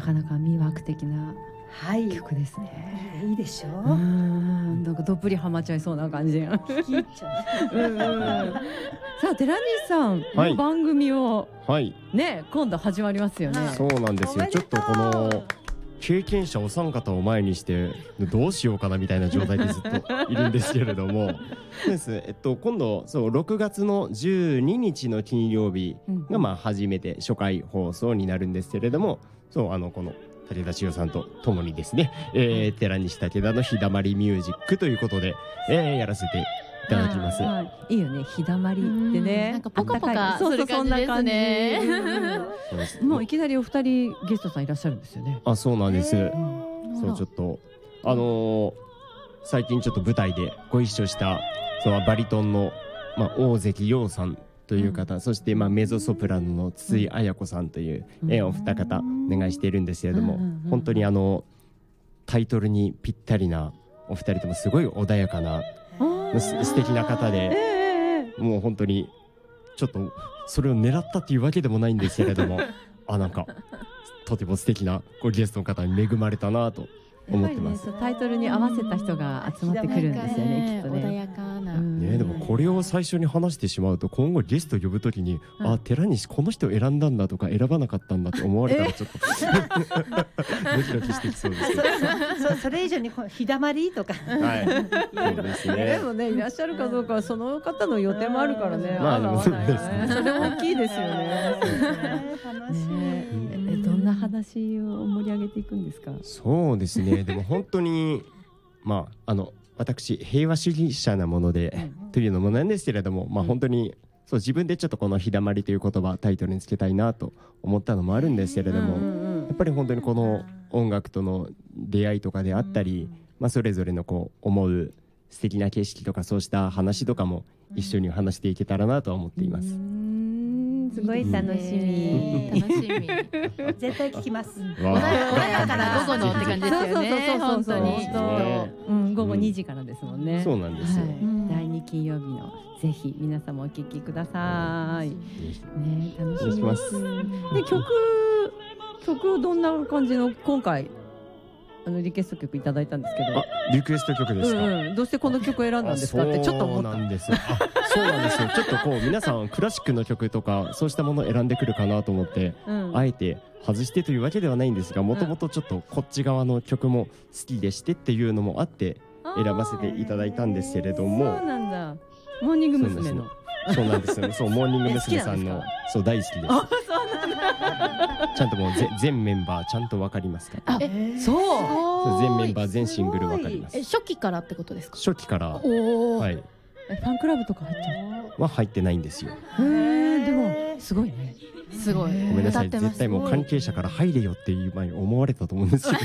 かなか魅惑的なはい、 曲ですね。 いいでしょう。 なんかどっぷりハマっちゃいそうな感じ。 聞いちゃさあ寺西さんの番組をね、今度始まりますよね。 そうなんですよ。ちょっとこの経験者お三方を前にしてどうしようかなみたいな状態でずっといるんですけれどもです、今度そう6月の12日の金曜日が初めて初回放送になるんですけれども、そうこの武田千代さんとともにですね、寺西武田の日だまりミュージックということで、やらせていただきます。 いいよね、日だまりってね、 なんかポカポカする感じですね。 もういきなりお二人ゲストさんいらっしゃるんですよね。 あ、そうなんです。そうちょっと最近ちょっと舞台でご一緒したそのバリトンの大関陽さんという方、そしてメゾソプラノの筒井彩子さんというお二方お願いしているんですけれども、本当にタイトルにぴったりなお二人ともすごい穏やかな素敵な方で、もう本当にちょっとそれを狙ったっていうわけでもないんですけれどもなんかとても素敵なゲストの方に恵まれたなと思ってます。 タイトルに合わせた人が集まってくるんですよね、きっとね。 穏やかな。 でもこれを最初に話してしまうと、今後ゲスト呼ぶときに寺西この人選んだんだとか選ばなかったんだって思われたらちょっとドキドキしてきそうです。 それ以上に日だまりとか、 そうですね。 でもね、いらっしゃるかどうかはその方の予定もあるからね。 そうですね。 それ大きいですよね。 楽しい。 どんな話を盛り上げていくんですか。 そうですね。でも本当に私平和主義者なものでというのもなんですけれども、本当に自分でちょっとこの日だまりという言葉タイトルにつけたいなと思ったのもあるんですけれども、やっぱり本当にこの音楽との出会いとかであったり、それぞれの思う素敵な景色とかそうした話とかも一緒に話していけたらなとは思っています。 すごい楽しみ。 楽しみ。 絶対聞きます。 穏やかな午後のって感じですよね。本当に。 午後2時からですもんね。 そうなんですよ。 第2金曜日のぜひ皆様お聞きください。ね、楽しみます。で、曲をどんな感じの今回リクエスト曲いただいたんですけど。 リクエスト曲ですか。 どうしてこの曲選んだんですかってちょっと思った。 そうなんですよ。そうなんですよ。ちょっと皆さんクラシックの曲とかそうしたものを選んでくるかなと思って、あえて外してというわけではないんですが、もともとちょっとこっち側の曲も好きでしてっていうのもあって選ばせていただいたんですけれども。 そうなんだ。モーニング娘。の。 そうなんですよ。モーニング娘。さんの大好きです。 そうなんだ。 ちゃんともう全メンバーちゃんとわかりますか。 そう。 全メンバー全シングルわかります。 初期からってことですか。 初期から。はい。 ファンクラブとか入ってる？ は入ってないんですよ。 でもすごいね。 すごい。 ごめんなさい。絶対もう関係者から入れよっていう前に思われたと思うんですけど。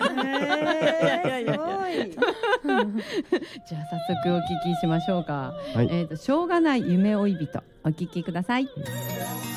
じゃあ早速お聞きしましょうか。しょうがない夢追い人お聞きください。